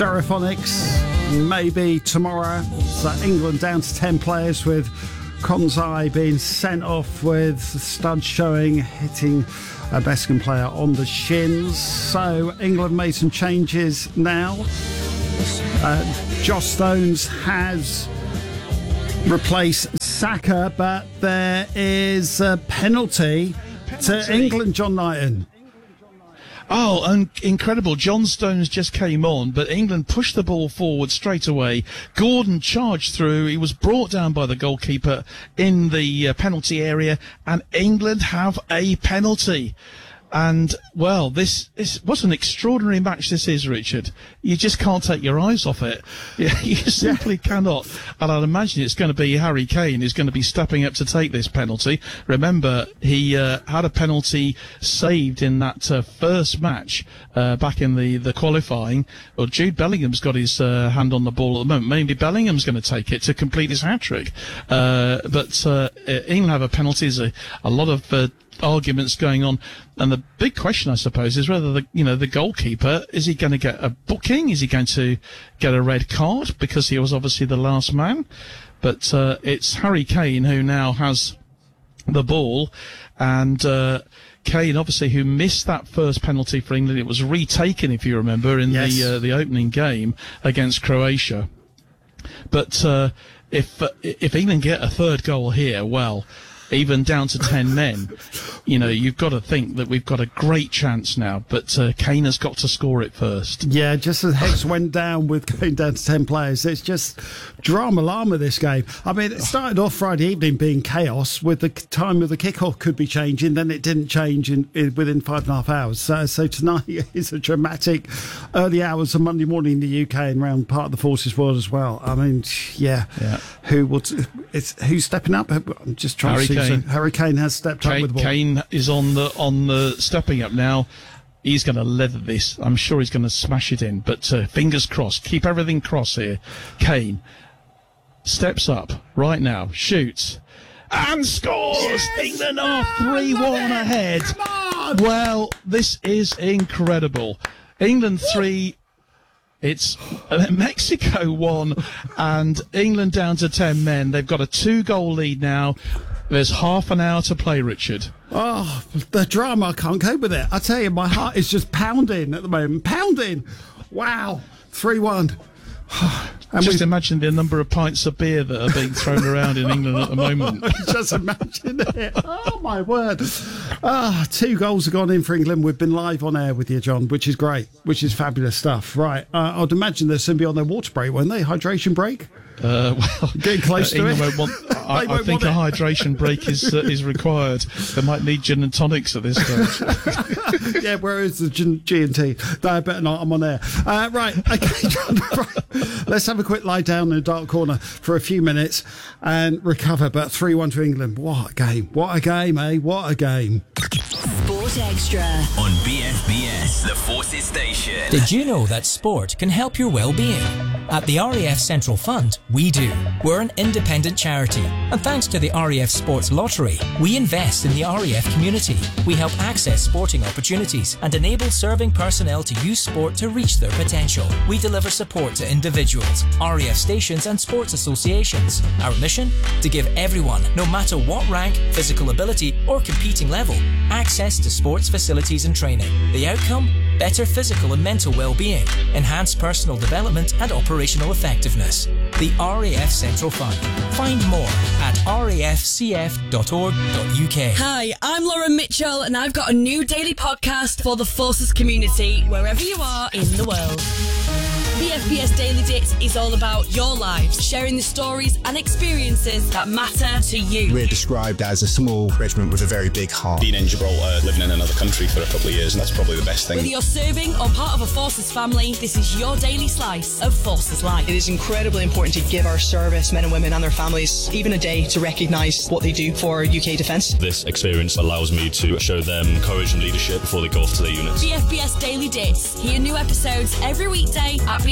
Stereophonics, maybe tomorrow. So England down to 10 players, with Konzai being sent off with studs showing, hitting a Bescon player on the shins. So England made some changes now. Josh Stones has replaced Saka, but there is a penalty to England, John Knighton. Oh, incredible. John Stones just came on, but England pushed the ball forward straight away. Gordon charged through. He was brought down by the goalkeeper in the penalty area, and England have a penalty. And, well, this what an extraordinary match this is, Richard. You just can't take your eyes off it. You simply cannot. And I'd imagine it's going to be Harry Kane who's going to be stepping up to take this penalty. Remember, he had a penalty saved in that first match back in the qualifying. Well, Jude Bellingham's got his hand on the ball at the moment. Maybe Bellingham's going to take it to complete his hat-trick. But England have a penalty. There's a lot of arguments going on, and the big question, I suppose, is whether the goalkeeper, is he going to get a booking? Is he going to get a red card because he was obviously the last man? But it's Harry Kane who now has the ball, and Kane, obviously, who missed that first penalty for England. It was retaken, if you remember, in the opening game against Croatia. But if England get a third goal here, well, even down to 10 men, you've got to think that we've got a great chance now. But Kane has got to score it first. Yeah, just as Hex went down with going down to 10 players, it's just drama llama, this game. I mean, it started off Friday evening being chaos, with the time of the kickoff could be changing, then it didn't change within 5.5 hours. So tonight is a dramatic early hours of Monday morning in the UK and around part of the Forces world as well. I mean, yeah. Who's stepping up? I'm just trying to see. Harry Kane has stepped up with the ball. Kane is on the stepping up now. He's going to leather this. I'm sure he's going to smash it in. But fingers crossed. Keep everything crossed here. Kane steps up right now, shoots, and scores. Yes! England are 3-1 ahead. Well, this is incredible. England 3. It's Mexico 1 and England down to 10 men. They've got a 2-goal lead now. There's half an hour to play, Richard. Oh, the drama, I can't cope with it. I tell you, my heart is just pounding at the moment. Pounding! Wow. 3-1. And just imagine the number of pints of beer that are being thrown around in England at the moment. Just imagine it. Oh, my word. 2 goals have gone in for England. We've been live on air with you, John, which is great, which is fabulous stuff. Right. I'd imagine they'll soon be on their water break, won't they? Hydration break? Well, getting close to it. I think a hydration break is required. They might need gin and tonics at this stage. Yeah, where is the G&T? No, I better not. I'm on air. Right, okay, John. Right. Let's have a quick lie down in a dark corner for a few minutes and recover. But 3-1 to England. What a game. What a game, eh? What a game. Sport Extra on BFBS, the Forces station. Did you know that sport can help your well-being? At the RAF Central Fund, we do. We're an independent charity, and thanks to the RAF Sports Lottery, we invest in the RAF community. We help access sporting opportunities and enable serving personnel to use sport to reach their potential. We deliver support to individuals, RAF stations and sports associations. Our mission? To give everyone, no matter what rank, physical ability or competing level, access to sports facilities and training. The outcome? Better physical and mental well-being, enhanced personal development and operational effectiveness. The RAF Central Fund. Find more at rafcf.org.uk. Hi, I'm Lauren Mitchell and I've got a new daily podcast for the Forces community, wherever you are in the world. The FBS Daily Dits is all about your lives, sharing the stories and experiences that matter to you. We're described as a small regiment with a very big heart. Being in Gibraltar, living in another country for a couple of years, and that's probably the best thing. Whether you're serving or part of a Forces family, this is your daily slice of Forces life. It is incredibly important to give our service men and women and their families even a day to recognise what they do for UK defence. This experience allows me to show them courage and leadership before they go off to their units. The FBS Daily Dits. Hear new episodes every weekday at